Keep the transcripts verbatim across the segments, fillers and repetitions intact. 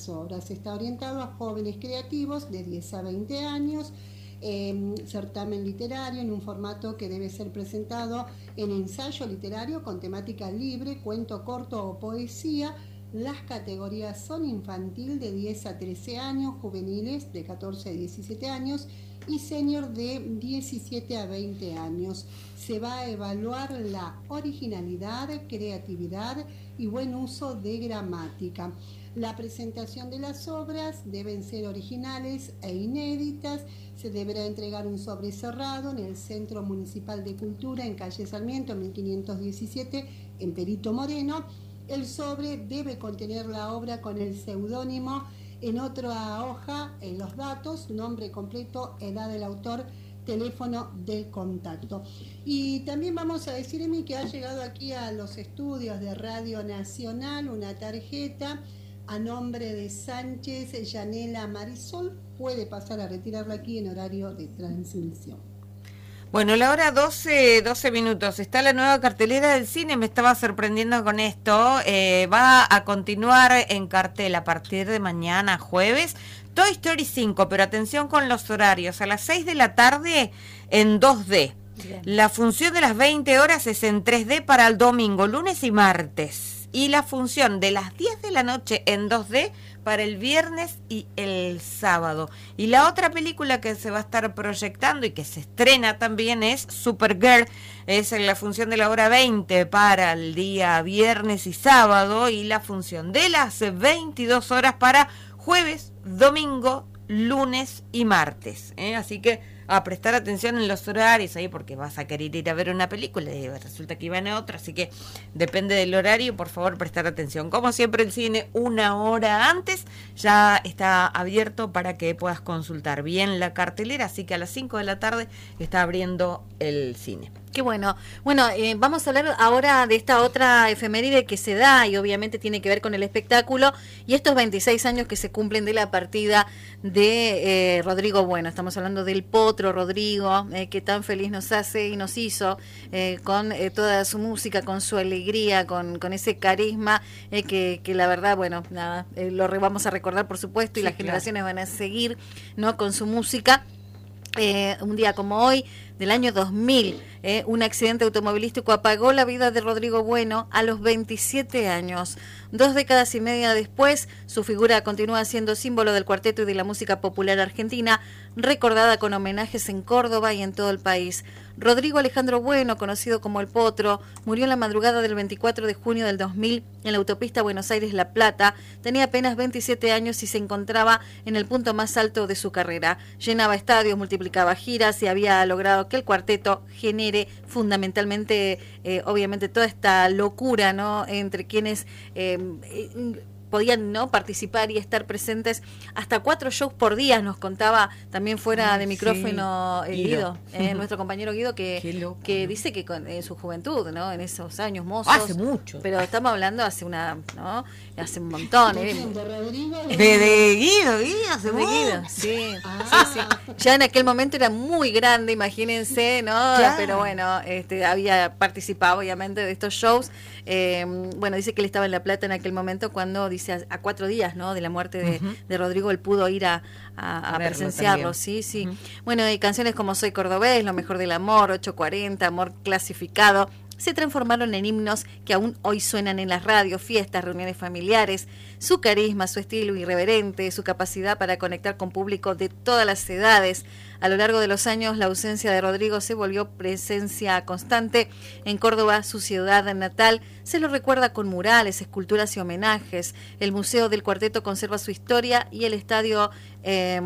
las obras. Está orientado a jóvenes creativos de diez a veinte años, eh, certamen literario en un formato que debe ser presentado en ensayo literario con temática libre, cuento corto o poesía. Las categorías son infantil de diez a trece años, juveniles de catorce a diecisiete años y senior de diecisiete a veinte años. Se va a evaluar la originalidad, creatividad y buen uso de gramática. La presentación de las obras deben ser originales e inéditas. Se deberá entregar un sobre cerrado en el Centro Municipal de Cultura en calle Sarmiento mil quinientos diecisiete en Perito Moreno. El sobre debe contener la obra con el seudónimo, en otra hoja, en los datos, nombre completo, edad del autor, teléfono de contacto. Y también vamos a decir, Emi, que ha llegado aquí a los estudios de Radio Nacional una tarjeta a nombre de Sánchez Yanela Marisol. Puede pasar a retirarla aquí en horario de transmisión. Bueno, la hora doce, doce minutos. Está la nueva cartelera del cine, me estaba sorprendiendo con esto. Eh, va a continuar en cartel a partir de mañana, jueves, Toy Story cinco, pero atención con los horarios. A las seis de la tarde en dos D. Bien. La función de las veinte horas es en tres D para el domingo, lunes y martes. Y la función de las diez de la noche en dos D para el viernes y el sábado. Y la otra película que se va a estar proyectando y que se estrena también es Supergirl. Es en la función de la hora veinte para el día viernes y sábado. Y la función de las veintidós horas para jueves, domingo, lunes y martes. ¿eh? Así que a prestar atención en los horarios ahí, porque vas a querer ir a ver una película y resulta que iban a otra, así que depende del horario, por favor prestar atención. Como siempre, el cine una hora antes ya está abierto para que puedas consultar bien la cartelera, así que a las cinco de la tarde está abriendo el cine. Qué bueno. Bueno, eh, vamos a hablar ahora de esta otra efeméride que se da y obviamente tiene que ver con el espectáculo y estos veintiséis años que se cumplen de la partida de eh, Rodrigo Bueno. Estamos hablando del Potro Rodrigo, eh, que tan feliz nos hace y nos hizo eh, con eh, toda su música, con su alegría, con, con ese carisma eh, que, que la verdad, bueno, nada, eh, lo re vamos a recordar por supuesto y sí, las claro. generaciones van a seguir, ¿no? Con su música. Eh, un día como hoy, del año dos mil, eh, un accidente automovilístico apagó la vida de Rodrigo Bueno a los veintisiete años. Dos décadas y media después, su figura continúa siendo símbolo del cuarteto y de la música popular argentina, recordada con homenajes en Córdoba y en todo el país. Rodrigo Alejandro Bueno, conocido como El Potro, murió en la madrugada del veinticuatro de junio del dos mil en la autopista Buenos Aires-La Plata. Tenía apenas veintisiete años y se encontraba en el punto más alto de su carrera. Llenaba estadios, multiplicaba giras y había logrado que el cuarteto genere fundamentalmente, eh, obviamente, toda esta locura, ¿no? Entre quienes eh, eh, podían no participar y estar presentes hasta cuatro shows por día, nos contaba también fuera Ay, de micrófono sí. eh, Guido, eh, nuestro compañero Guido, que, loco, que ¿no? dice que con, en su juventud, ¿no? En esos años mozos. Hace mucho. Pero estamos hablando hace una, ¿no? Hace un montón. ¿eh? De, de Guido, Guido, hace de mucho. Guido, sí, ah. sí, sí. Ya en aquel momento era muy grande, imagínense, ¿no? Claro. Pero bueno, este, había participado obviamente de estos shows. Eh, bueno, dice que él estaba en La Plata en aquel momento cuando dice a, a cuatro días, ¿no? De la muerte de, uh-huh. de Rodrigo, él pudo ir a, a, a, a presenciarlo, sí, sí. Uh-huh. Bueno, y canciones como Soy Cordobés, Lo Mejor del Amor, ocho cuarenta, Amor Clasificado, se transformaron en himnos que aún hoy suenan en las radios, fiestas, reuniones familiares. Su carisma, su estilo irreverente, su capacidad para conectar con público de todas las edades. A lo largo de los años, la ausencia de Rodrigo se volvió presencia constante. En Córdoba, su ciudad natal, se lo recuerda con murales, esculturas y homenajes. El Museo del Cuarteto conserva su historia y el estadio Eh,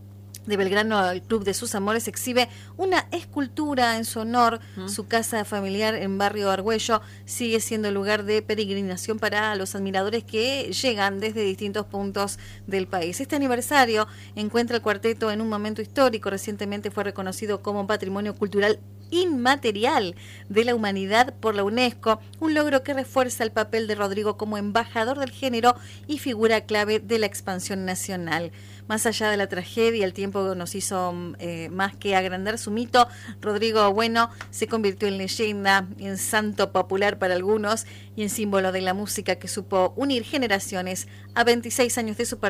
de Belgrano, el Club de Sus Amores, exhibe una escultura en su honor. Uh-huh. Su casa familiar en Barrio Argüello sigue siendo lugar de peregrinación para los admiradores que llegan desde distintos puntos del país. Este aniversario encuentra el cuarteto en un momento histórico. Recientemente fue reconocido como Patrimonio Cultural Inmaterial de la Humanidad por la UNESCO, un logro que refuerza el papel de Rodrigo como embajador del género y figura clave de la expansión nacional. Más allá de la tragedia, el tiempo nos hizo eh, más que agrandar su mito. Rodrigo Bueno se convirtió en leyenda, en santo popular para algunos y en símbolo de la música que supo unir generaciones. A veintiséis años de su partida,